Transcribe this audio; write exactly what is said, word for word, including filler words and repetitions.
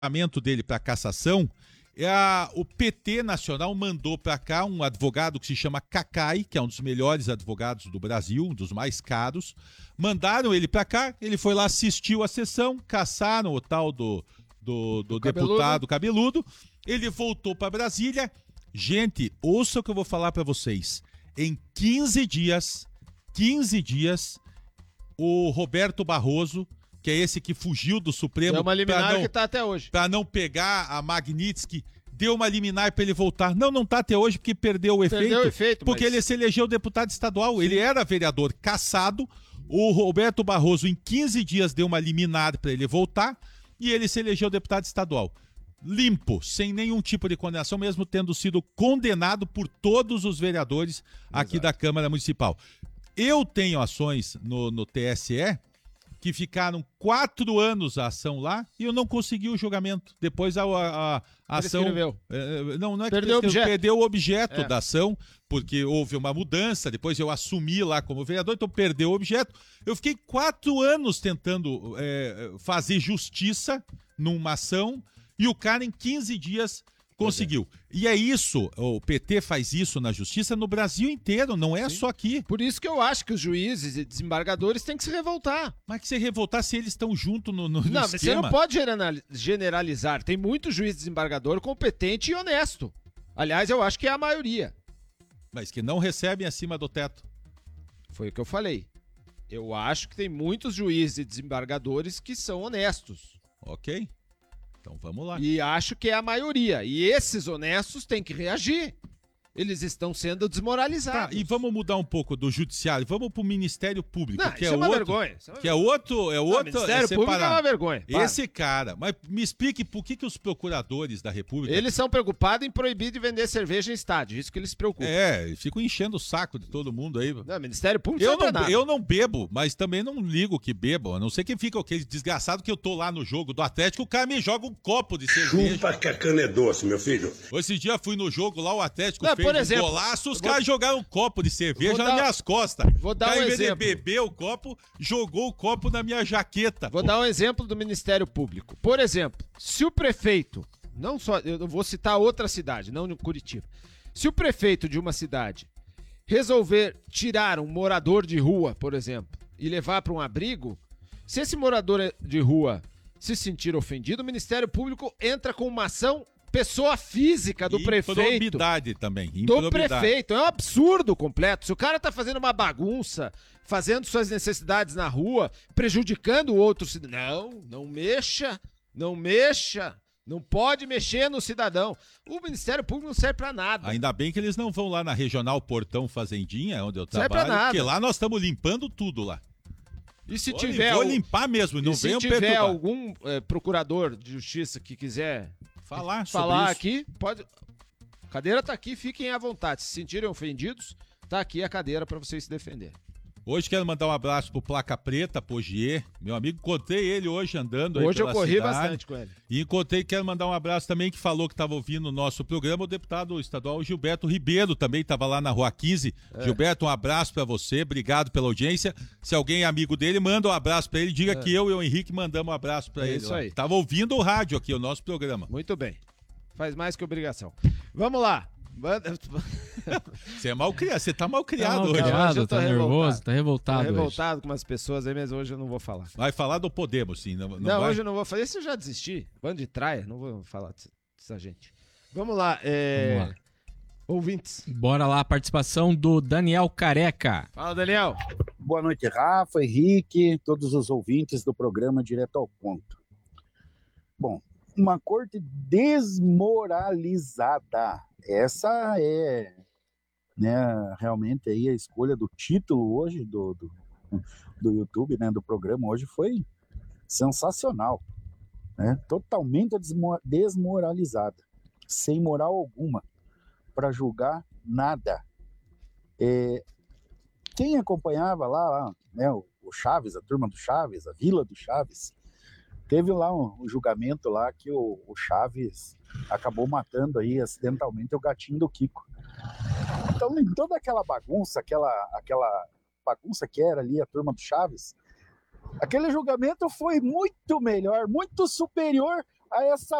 julgamento dele para cassação, é a, o P T Nacional mandou para cá um advogado que se chama Cacai, que é um dos melhores advogados do Brasil, um dos mais caros. Mandaram ele para cá, ele foi lá, assistiu a sessão, cassaram o tal do, do, do deputado cabeludo. Ele voltou para Brasília. Gente, ouça o que eu vou falar para vocês. Em quinze dias, quinze dias, o Roberto Barroso, que é esse que fugiu do Supremo... É uma liminar não, que tá até hoje. Para não pegar a Magnitsky, deu uma liminar para ele voltar. Não, não tá até hoje porque perdeu o efeito. Perdeu o efeito, Porque mas... ele se elegeu deputado estadual. Sim. Ele era vereador cassado. O Roberto Barroso, em quinze dias, deu uma liminar para ele voltar. E ele se elegeu deputado estadual. Limpo, sem nenhum tipo de condenação, mesmo tendo sido condenado por todos os vereadores aqui Exato. Da Câmara Municipal. Eu tenho ações no, no T S E que ficaram quatro anos a ação lá e eu não consegui o julgamento. Depois a, a, a ação... É, não, não é que perdeu, objeto. perdeu o objeto é. da ação, porque houve uma mudança, depois eu assumi lá como vereador, então perdeu o objeto. Eu fiquei quatro anos tentando é, fazer justiça numa ação e o cara em quinze dias... conseguiu. É. E é isso, o P T faz isso na justiça no Brasil inteiro, não é Sim. só aqui. Por isso que eu acho que os juízes e desembargadores têm que se revoltar. Mas que se revoltar se eles estão junto no, no, no não, esquema. Você não pode generalizar. Tem muito juiz desembargador competente e honesto. Aliás, eu acho que é a maioria. Mas que não recebem acima do teto. Foi o que eu falei. Eu acho que tem muitos juízes e desembargadores que são honestos. Ok. Então vamos lá. E acho que é a maioria. E esses honestos têm que reagir. Eles estão sendo desmoralizados. Tá, e vamos mudar um pouco do judiciário. Vamos pro Ministério Público. Não, que isso é, é uma outro, vergonha. Isso é uma que é outro. É outro não, Ministério é Público é uma vergonha. Para. Esse cara. Mas me explique por que, que os procuradores da República. Eles são preocupados em proibir de vender cerveja em estádio. Isso que eles se preocupam. É, ficam enchendo o saco de todo mundo aí. Não, Ministério Público eu não, não Eu não bebo, mas também não ligo que bebam. A não ser que fica aquele desgraçado que eu tô lá no jogo do Atlético, o cara me joga um copo de cerveja. Chupa que a cana é doce, meu filho. Esse dia fui no jogo lá, o Atlético não, fez por exemplo, um golaço, os vou... caras jogaram um copo de cerveja dar... nas minhas costas. Vou dar o cara, um em exemplo. vez de beber o copo, jogou o copo na minha jaqueta. Vou pô. dar um exemplo do Ministério Público. Por exemplo, se o prefeito, não só, eu vou citar outra cidade, não Curitiba. Se o prefeito de uma cidade resolver tirar um morador de rua, por exemplo, e levar para um abrigo, se esse morador de rua se sentir ofendido, o Ministério Público entra com uma ação pessoa física do prefeito. Improbidade também. Do prefeito. É um absurdo completo. Se o cara tá fazendo uma bagunça, fazendo suas necessidades na rua, prejudicando o outro cidadão, não, não mexa, não mexa. Não pode mexer no cidadão. O Ministério Público não serve pra nada. Ainda bem que eles não vão lá na Regional Portão Fazendinha, onde eu trabalho, serve pra nada. Porque lá nós estamos limpando tudo lá. E se vou, tiver... Vou limpar mesmo, não venham perturbar. Se tiver algum é, procurador de justiça que quiser falar, falar sobre aqui, pode... A cadeira tá aqui, fiquem à vontade. Se sentirem ofendidos, tá aqui a cadeira pra vocês se defenderem. Hoje quero mandar um abraço pro Placa Preta, pro Ogier, meu amigo, encontrei ele hoje andando aí Hoje eu corri cidade, bastante com ele. E encontrei, quero mandar um abraço também, que falou que estava ouvindo o nosso programa, o deputado estadual Gilberto Ribeiro, também estava lá na Rua quinze. É. Gilberto, um abraço para você, obrigado pela audiência. Se alguém é amigo dele, manda um abraço para ele, diga é. que eu e o Henrique mandamos um abraço para é ele. Isso aí. Tava ouvindo o rádio aqui, o nosso programa. Muito bem. Faz mais que obrigação. Vamos lá. Você é mal criado, você tá mal criado tá mal hoje. Criado, tá revoltado. nervoso, tá revoltado. Tô revoltado hoje. com umas pessoas aí, mas hoje eu não vou falar. Vai falar do Podemos, sim. Não, não, não vai? hoje eu não vou falar. Esse eu já desisti. Bando de traia, não vou falar dessa gente. Vamos lá, é... Vamos lá. Ouvintes. Bora lá, a participação do Daniel Careca. Fala, Daniel. Boa noite, Rafa, Henrique, todos os ouvintes do programa Direto ao Ponto. Bom, uma corte desmoralizada. Essa é, né, realmente aí a escolha do título hoje do, do, do YouTube, né, do programa hoje foi sensacional, né, totalmente desmoralizada, sem moral alguma para julgar nada. É, quem acompanhava lá, lá né, o, o Chaves, a turma do Chaves, a Vila do Chaves, teve lá um, um julgamento lá que o, o Chaves acabou matando aí acidentalmente o gatinho do Kiko. Então, em toda aquela bagunça, aquela, aquela bagunça que era ali a turma do Chaves, aquele julgamento foi muito melhor, muito superior a essa